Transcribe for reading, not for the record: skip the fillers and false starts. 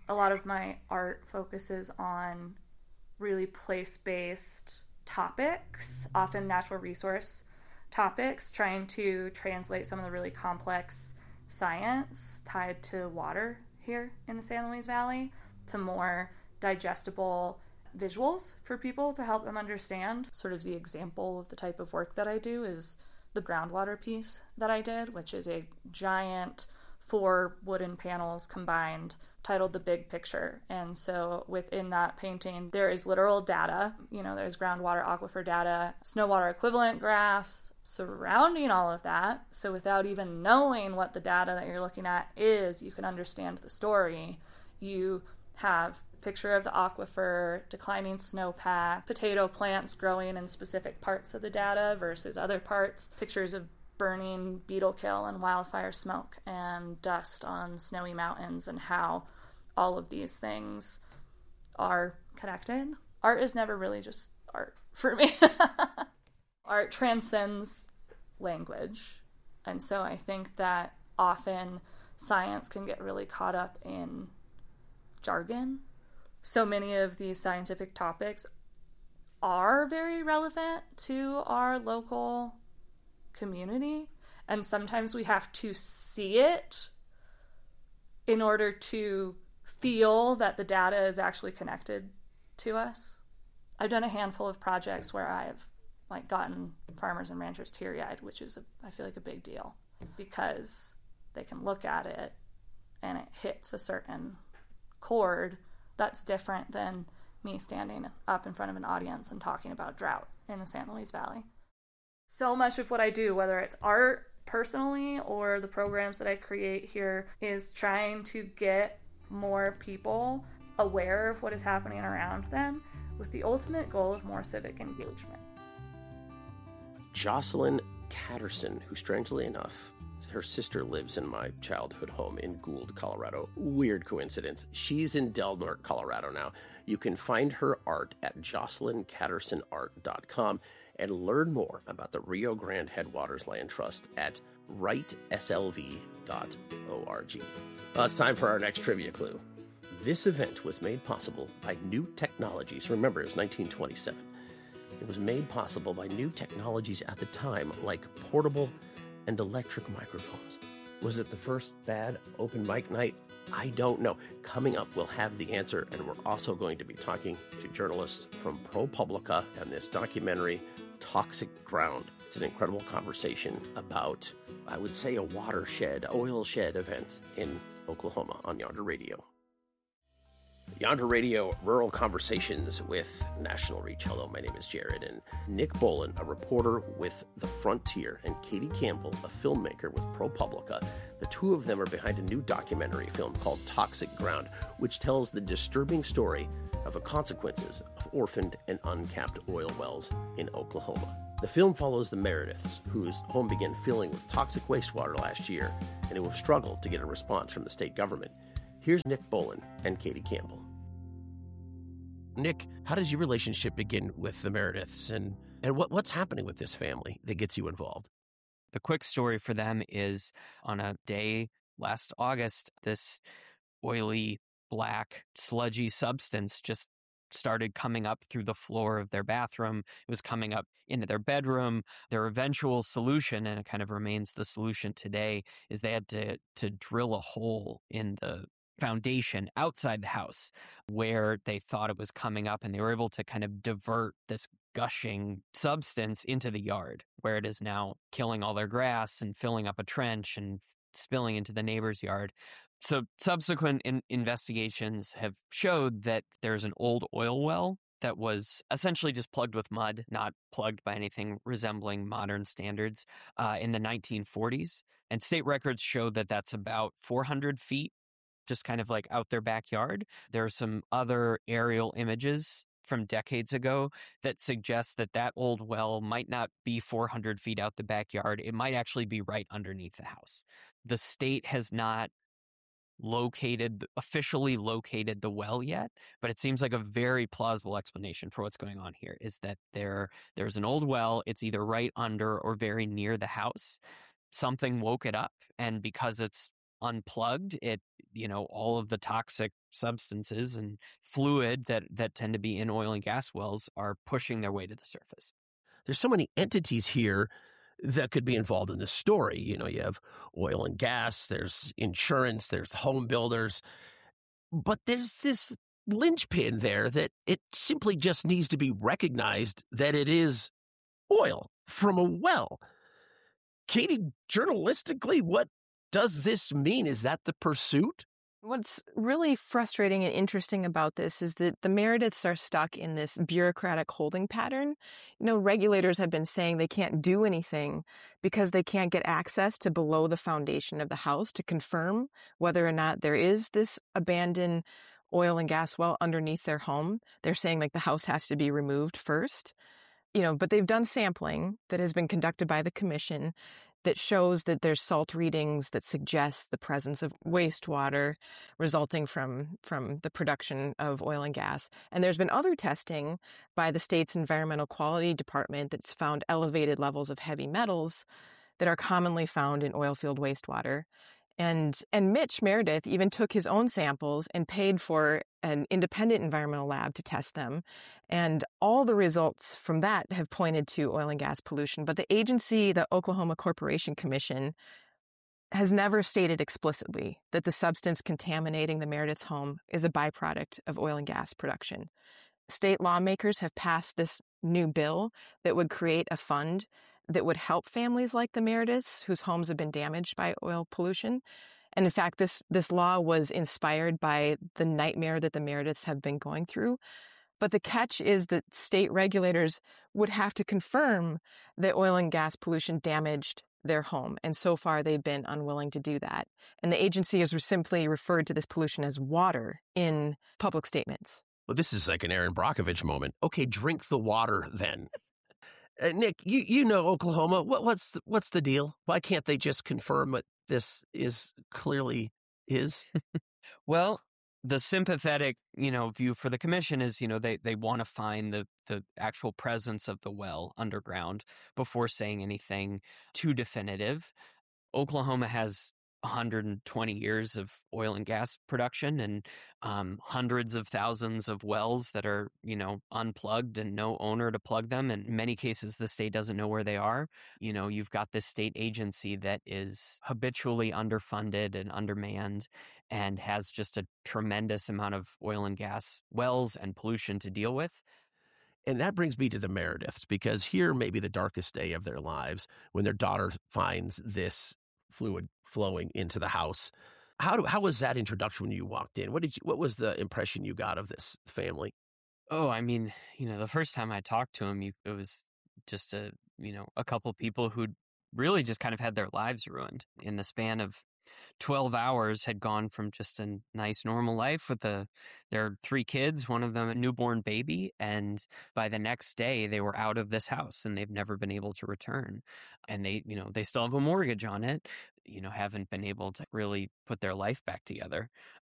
A lot of my art focuses on really place-based topics, often natural resource topics, trying to translate some of the really complex science tied to water here in the San Luis Valley to more digestible visuals for people to help them understand. Sort of the example of the type of work that I do is the groundwater piece that I did, which is a giant 4 wooden panels combined titled The Big Picture. And so within that painting, there is literal data. There's groundwater aquifer data, snow water equivalent graphs surrounding all of that. So without even knowing what the data that you're looking at is, you can understand the story. You have a picture of the aquifer, declining snowpack, potato plants growing in specific parts of the data versus other parts, pictures of burning beetle kill and wildfire smoke and dust on snowy mountains, and how all of these things are connected. Art is never really just art for me. Art transcends language. And so I think that often science can get really caught up in jargon. So many of these scientific topics are very relevant to our local community, and sometimes we have to see it in order to feel that the data is actually connected to us. I've done a handful of projects where I've gotten farmers and ranchers teary-eyed, which is I feel like a big deal, because they can look at it and it hits a certain chord that's different than me standing up in front of an audience and talking about drought in the San Luis Valley. So much of what I do, whether it's art personally or the programs that I create here, is trying to get more people aware of what is happening around them with the ultimate goal of more civic engagement. Jocelyn Catterson, who strangely enough, her sister lives in my childhood home in Gould, Colorado. Weird coincidence. She's in Del Norte, Colorado now. You can find her art at jocelyncattersonart.com and learn more about the Rio Grande Headwaters Land Trust at rightslv.org. Well, it's time for our next trivia clue. This event was made possible by new technologies. Remember, it was 1927. It was made possible by new technologies at the time, like portable and electric microphones. Was it the first bad open mic night? I don't know. Coming up, we'll have the answer, and we're also going to be talking to journalists from ProPublica and this documentary, Toxic Ground. It's an incredible conversation about, I would say, a watershed, oil shed event in Oklahoma on Yonder Radio. Yonder Radio Rural Conversations with National Reach. Hello, my name is Jared, and Nick Bolin, a reporter with The Frontier, and Katie Campbell, a filmmaker with ProPublica. The two of them are behind a new documentary film called Toxic Ground, which tells the disturbing story of the consequences of orphaned and uncapped oil wells in Oklahoma. The film follows the Merediths, whose home began filling with toxic wastewater last year, and who have struggled to get a response from the state government. Here's Nick Bolin and Katie Campbell. Nick, how does your relationship begin with the Merediths, and what's happening with this family that gets you involved? The quick story for them is on a day last August, this oily, black, sludgy substance just started coming up through the floor of their bathroom. It was coming up into their bedroom. Their eventual solution, and it kind of remains the solution today, is they had to drill a hole in the foundation outside the house where they thought it was coming up, and they were able to kind of divert this gushing substance into the yard where it is now killing all their grass and filling up a trench and spilling into the neighbor's yard. So subsequent investigations have showed that there's an old oil well that was essentially just plugged with mud, not plugged by anything resembling modern standards, in the 1940s. And state records show that that's about 400 feet, just kind of like out their backyard. There are some other aerial images from decades ago that suggest that that old well might not be 400 feet out the backyard. It might actually be right underneath the house. The state has not officially located the well yet, but it seems like a very plausible explanation for what's going on here is that there's an old well. It's either right under or very near the house. Something woke it up, and because it's unplugged, all of the toxic substances and fluid that tend to be in oil and gas wells are pushing their way to the surface. There's so many entities here that could be involved in this story. You have oil and gas, there's insurance, there's home builders, but there's this linchpin there that it simply just needs to be recognized that it is oil from a well. Katie, journalistically, what does this mean? Is that the pursuit? What's really frustrating and interesting about this is that the Merediths are stuck in this bureaucratic holding pattern. Regulators have been saying they can't do anything because they can't get access to below the foundation of the house to confirm whether or not there is this abandoned oil and gas well underneath their home. They're saying the house has to be removed first. But they've done sampling that has been conducted by the commission that shows that there's salt readings that suggest the presence of wastewater resulting from the production of oil and gas. And there's been other testing by the state's Environmental Quality Department that's found elevated levels of heavy metals that are commonly found in oil field wastewater. And Mitch Meredith even took his own samples and paid for an independent environmental lab to test them. And all the results from that have pointed to oil and gas pollution. But the agency, the Oklahoma Corporation Commission, has never stated explicitly that the substance contaminating the Meredith's home is a byproduct of oil and gas production. State lawmakers have passed this new bill that would create a fund that would help families like the Merediths whose homes have been damaged by oil pollution. And in fact, this law was inspired by the nightmare that the Merediths have been going through. But the catch is that state regulators would have to confirm that oil and gas pollution damaged their home. And so far, they've been unwilling to do that. And the agency has simply referred to this pollution as water in public statements. Well, this is like an Aaron Brockovich moment. Okay, drink the water then. Nick, you know Oklahoma. What's the deal? Why can't they just confirm what this is clearly is? Well, the sympathetic, view for the commission is, they want to find the actual presence of the well underground before saying anything too definitive. Oklahoma has 120 years of oil and gas production and hundreds of thousands of wells that are, unplugged and no owner to plug them. In many cases, the state doesn't know where they are. You've got this state agency that is habitually underfunded and undermanned and has just a tremendous amount of oil and gas wells and pollution to deal with. And that brings me to the Merediths, because here may be the darkest day of their lives when their daughter finds this fluid flowing into the house. How was that introduction when you walked in? What was the impression you got of this family? Oh, I mean, the first time I talked to him, it was just a couple people who'd really just kind of had their lives ruined in the span of 12 hours, had gone from just a nice normal life with their 3 kids, one of them a newborn baby, and by the next day they were out of this house and they've never been able to return. And they still have a mortgage on it, haven't been able to really put their life back together.